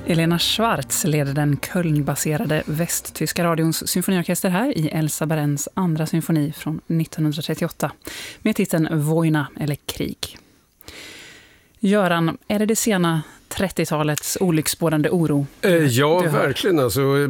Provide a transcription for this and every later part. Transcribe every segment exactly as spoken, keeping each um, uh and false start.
Elena Schwarz leder den Köln-baserade västtyska radions symfoniorkester här i Elsa Barenns andra symfoni från nittonhundratrettioåtta med titeln Vojna eller krig. Göran, är det det sena trettiotalets olycksbådande oro? Eh, ja, verkligen. Alltså, eh,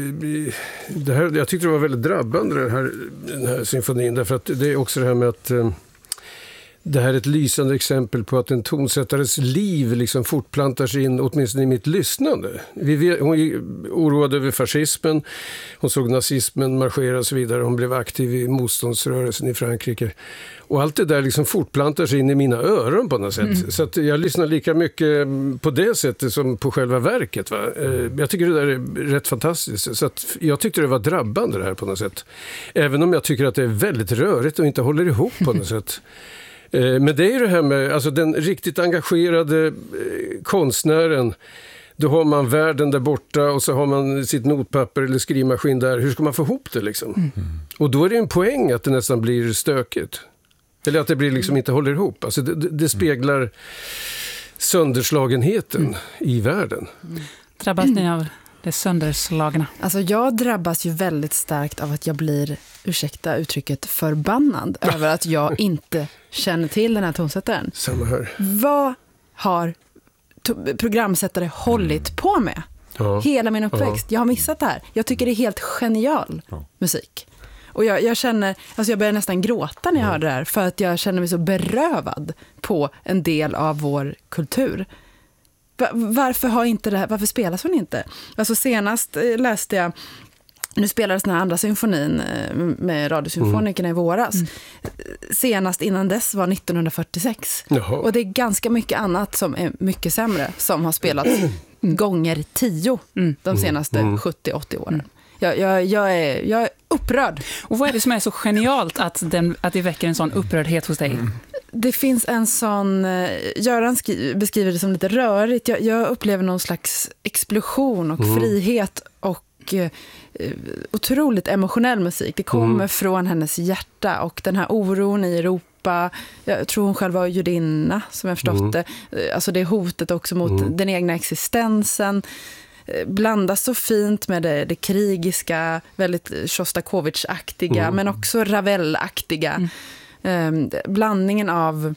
det här, jag tyckte det var väldigt drabbande det här, den här symfonin. Därför att det är också det här med att eh, det här är ett lysande exempel på att en tonsättares liv liksom fortplantar sig in, åtminstone i mitt lyssnande. Vi, hon är oroad över fascismen, hon såg nazismen marschera och så vidare. Hon blev aktiv i motståndsrörelsen i Frankrike. Och allt det där liksom fortplantar sig in i mina öron på något sätt. Mm. Så att jag lyssnar lika mycket på det sättet som på själva verket. Va? Jag tycker det där är rätt fantastiskt. Så att jag tyckte det var drabbande det här på något sätt. Även om jag tycker att det är väldigt rörigt och inte håller ihop på något sätt. Men det är ju det här med alltså den riktigt engagerade konstnären. Då har man världen där borta och så har man sitt notpapper eller skrivmaskin där. Hur ska man få ihop det liksom? Mm. Och då är det en poäng att det nästan blir stökigt. Eller att det blir liksom inte håller ihop. Alltså det, det speglar sönderslagenheten mm. i världen. Mm. Drabbas ni av det sönderslagna? Alltså jag drabbas ju väldigt starkt av att jag blir, ursäkta uttrycket, förbannad över att jag inte känner till den här tonsättaren. Samma här. Vad har to- programsättare hållit på med? Ja. Hela min uppväxt. Ja. Jag har missat det här. Jag tycker det är helt genial ja. musik. Och jag, jag känner, alltså jag börjar nästan gråta när jag hör det här för att jag känner mig så berövad på en del av vår kultur. Varför har inte det här, varför spelas hon inte? Alltså senast läste jag, nu spelades den här andra symfonin med radiosymfonikerna mm. i våras. Mm. Senast innan dess var nittonhundrafyrtiosex. Jaha. Och det är ganska mycket annat som är mycket sämre som har spelats mm. gånger tio mm. de senaste mm. sjuttio åttio åren. Mm. Jag, jag, jag, är, jag är upprörd. Och vad är det som är så genialt att, den, att det väcker en sån upprördhet hos dig? Mm. Det finns en sån, Göran skri, beskriver det som lite rörigt. Jag, jag upplever någon slags explosion och mm. frihet och eh, otroligt emotionell musik. Det kommer mm. från hennes hjärta och den här oron i Europa. Jag tror hon själv var judinna som jag förstått mm. det. Alltså det är hotet också mot mm. den egna existensen. Blandas så fint med det, det krigiska, väldigt Shostakovich-aktiga mm. men också Ravel-aktiga. Mm. Um, blandningen av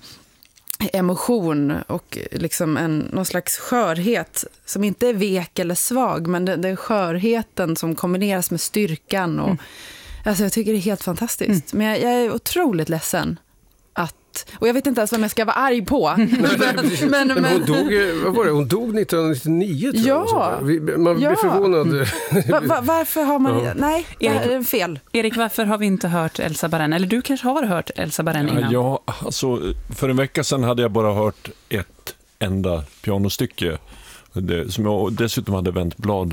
emotion och liksom en, någon slags skörhet som inte är vek eller svag, men det, det är skörheten som kombineras med styrkan. Och, mm. alltså jag tycker det är helt fantastiskt. Mm. Men jag, jag är otroligt ledsen att, och jag vet inte ens vad jag ska vara arg på. men, men, men, men hon dog, vad var det? Hon dog nittonhundranittionio tror ja, jag. Man blir ja. förvånad. va, va, varför har man... Ja. Nej, Erik, det är fel. Erik, varför har vi inte hört Elsa Baren? Eller du kanske har hört Elsa Baren innan? Ja, alltså, för en vecka sedan hade jag bara hört ett enda pianostycke. Det, som jag dessutom hade vänt blad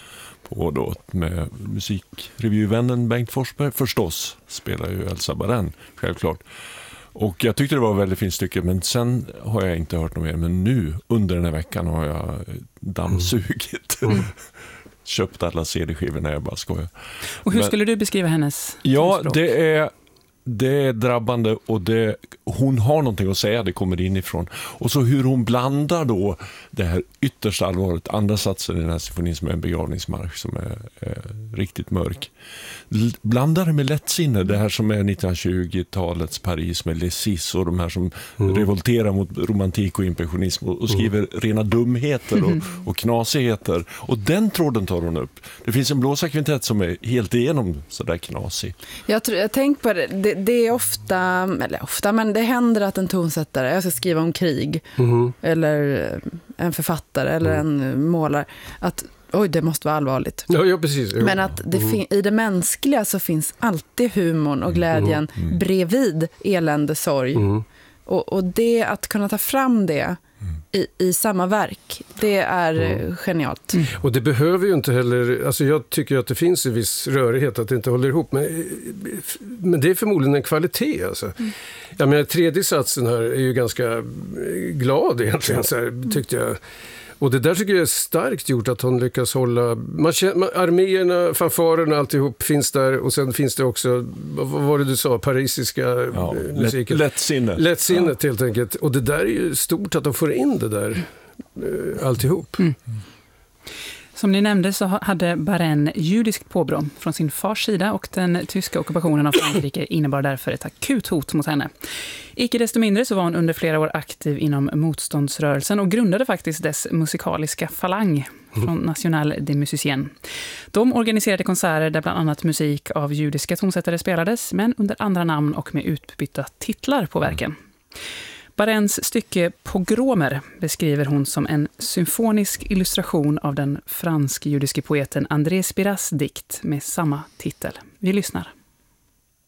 på då, med musikrevyvännen Bengt Forsberg. Förstås spelar ju Elsa Baren, självklart. Och jag tyckte det var ett väldigt fint stycke, men sen har jag inte hört något mer. Men nu, under den här veckan, har jag dammsugit. Mm. Köpt alla C D-skivor när jag bara skojar. Och hur men, skulle du beskriva hennes Ja, språk? det är, det är drabbande och det, hon har någonting att säga, det kommer inifrån. Och så hur hon blandar då det här yttersta allvaret, andra satsen i den här symfonin som är en begravningsmarsch som är, är riktigt mörk. Blandar det med lättsinne, det här som är nittonhundratjugotalets Paris med Les Six och de här som mm. revolterar mot romantik och impressionism och, och skriver mm. rena dumheter och, och knasigheter. Och den tråden tar hon upp. Det finns en blåsarkvintett som är helt igenom sådär knasig. Jag, tror, jag tänker på det, det, det är ofta, eller ofta, men det händer att en tonsättare, jag ska skriva om krig mm. eller en författare eller mm. en målare, att oj, det måste vara allvarligt. Ja, ja precis. Ja. Men att det fin- i det mänskliga så finns alltid humorn och glädjen mm. Mm. bredvid elände, sorg. Mm. Och, och det, att kunna ta fram det mm. i, i samma verk, det är mm. genialt. Mm. Och det behöver ju inte heller, alltså jag tycker att det finns en viss rörighet att det inte håller ihop, men, men det är förmodligen en kvalitet alltså. Mm. Jag menar, tredje satsen här är ju ganska glad egentligen, så här, tyckte jag. Och det där tycker jag är starkt gjort att hon lyckas hålla... Man känner, arméerna, fanfarerna, alltihop finns där. Och sen finns det också, vad var det du sa, parisiska ja, musiken. Lätt, lättsinne. Lättsinnet ja. helt enkelt. Och det där är ju stort att de får in det där, alltihop. Mm. Som ni nämnde så hade Barén judiskt påbrå från sin fars sida och den tyska ockupationen av Frankrike innebar därför ett akut hot mot henne. Icke desto mindre så var hon under flera år aktiv inom motståndsrörelsen och grundade faktiskt dess musikaliska falang från National des Musiciens. De organiserade konserter där bland annat musik av judiska tonsättare spelades, men under andra namn och med utbytta titlar på verken. Baréns stycke Pogromer beskriver hon som en symfonisk illustration av den fransk-judiske poeten André Spiras dikt med samma titel. Vi lyssnar.